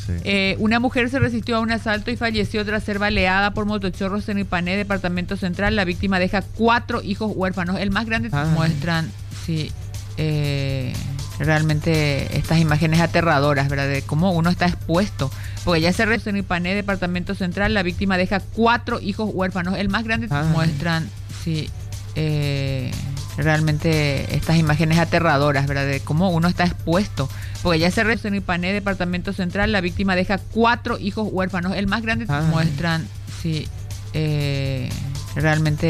Sí. Una mujer se resistió a un asalto y falleció tras ser baleada por motochorros en Ipané, departamento central. La víctima deja 4 hijos huérfanos. El más grande muestran, sí, realmente estas imágenes aterradoras, ¿verdad? De cómo uno está expuesto. Porque ella se resistió en Ipané, departamento central. La víctima deja 4 hijos huérfanos. El más grande muestran, sí, realmente estas imágenes aterradoras, ¿verdad? De cómo uno está expuesto. Porque ella se resistió en Ipané, departamento central. La víctima deja 4 hijos huérfanos. El más grande muestran, sí, realmente